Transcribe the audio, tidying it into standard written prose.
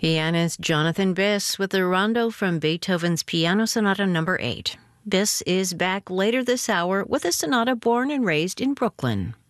Pianist Jonathan Biss with the Rondo from Beethoven's Piano Sonata No. 8. Biss is back later this hour with a sonata born and raised in Brooklyn.